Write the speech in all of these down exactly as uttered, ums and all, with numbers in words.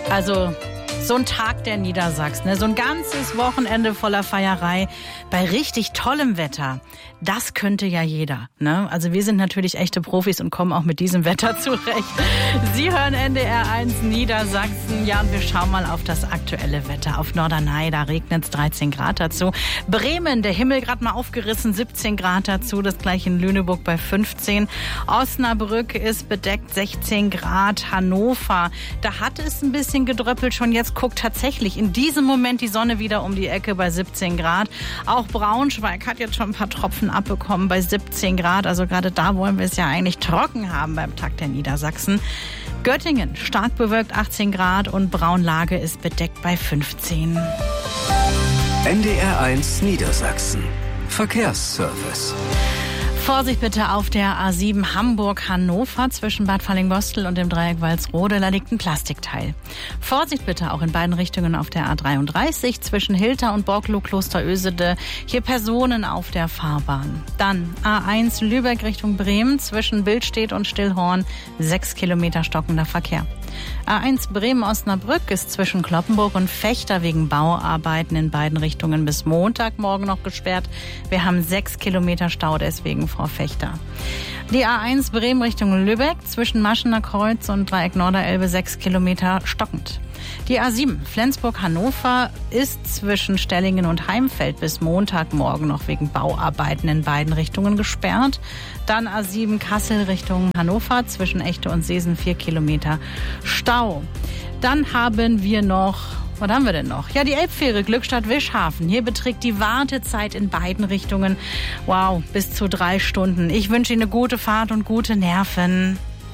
Also so ein Tag der Niedersachsen, ne? So ein ganzes Wochenende voller Feierei bei richtig tollem Wetter. Das könnte ja jeder, ne? Also wir sind natürlich echte Profis und kommen auch mit diesem Wetter zurecht. Sie hören N D R eins Niedersachsen. Ja, und wir schauen mal auf das aktuelle Wetter. Auf Norderney, da regnet es dreizehn Grad dazu. Bremen, der Himmel gerade mal aufgerissen, siebzehn Grad dazu. Das gleiche in Lüneburg bei fünfzehn. Osnabrück ist bedeckt, sechzehn Grad. Hannover, da hat es ein bisschen gedröppelt. Schon jetzt guckt tatsächlich in diesem Moment die Sonne wieder um die Ecke bei siebzehn Grad. Auch Braunschweig hat jetzt schon ein paar Tropfen abbekommen bei siebzehn Grad. Also gerade da wollen wir es ja eigentlich trocken haben beim Tag der Niedersachsen. Göttingen stark bewölkt achtzehn Grad und Braunlage ist bedeckt bei fünfzehn. N D R eins Niedersachsen. Verkehrsservice. Vorsicht bitte auf der A sieben Hamburg-Hannover zwischen Bad Fallingbostel und dem Dreieck Walsrode. Da liegt ein Plastikteil. Vorsicht bitte auch in beiden Richtungen auf der A dreiunddreißig zwischen Hilter und Borglow-Klosterösede. Hier Personen auf der Fahrbahn. Dann A eins Lübeck Richtung Bremen zwischen Billstedt und Stillhorn. Sechs Kilometer stockender Verkehr. A eins Bremen-Osnabrück ist zwischen Cloppenburg und Vechta wegen Bauarbeiten in beiden Richtungen bis Montagmorgen noch gesperrt. Wir haben sechs Kilometer Stau deswegen vor Vechta. Die A eins Bremen Richtung Lübeck zwischen Maschener Kreuz und Dreieck Norderelbe sechs Kilometer stockend. Die A sieben Flensburg-Hannover ist zwischen Stellingen und Heimfeld bis Montagmorgen noch wegen Bauarbeiten in beiden Richtungen gesperrt. Dann A sieben Kassel Richtung Hannover zwischen Echte und Seesen vier Kilometer Stau. Dann haben wir noch, was haben wir denn noch? Ja, die Elbfähre Glückstadt-Wischhafen. Hier beträgt die Wartezeit in beiden Richtungen, wow, bis zu drei Stunden. Ich wünsche Ihnen eine gute Fahrt und gute Nerven.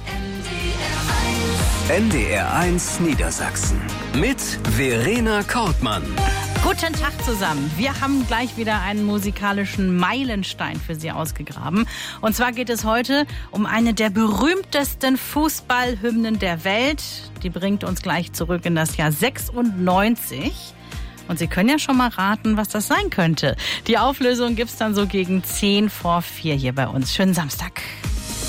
N D R eins Niedersachsen mit Verena Kortmann. Guten Tag zusammen. Wir haben gleich wieder einen musikalischen Meilenstein für Sie ausgegraben. Und zwar geht es heute um eine der berühmtesten Fußballhymnen der Welt. Die bringt uns gleich zurück in das Jahr sechsundneunzig. Und Sie können ja schon mal raten, was das sein könnte. Die Auflösung gibt's dann so gegen zehn vor vier hier bei uns. Schönen Samstag.